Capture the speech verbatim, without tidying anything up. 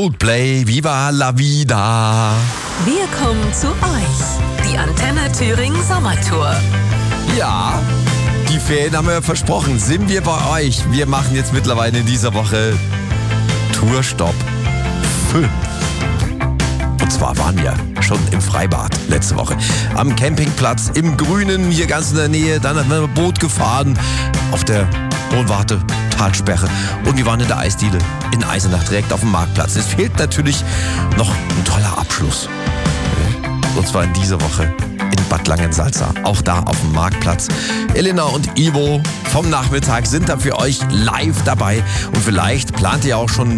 Coldplay, Viva la Vida. Wir kommen zu euch. Die Antenne Thüringen Sommertour. Ja, die Ferien haben wir versprochen. Sind wir bei euch? Wir machen jetzt mittlerweile in dieser Woche Tourstopp fünf. Und zwar waren wir schon im Freibad letzte Woche. Am Campingplatz im Grünen, hier ganz in der Nähe. Dann haben wir ein Boot gefahren auf der Hohenwarte Talsperre. Und wir waren in der Eisdiele in Eisenach direkt auf dem Marktplatz. Es fehlt natürlich noch ein toller Abschluss. Und zwar in dieser Woche in Bad Langensalza. Auch da auf dem Marktplatz. Elena und Ivo vom Nachmittag sind da für euch live dabei. Und vielleicht plant ihr auch schon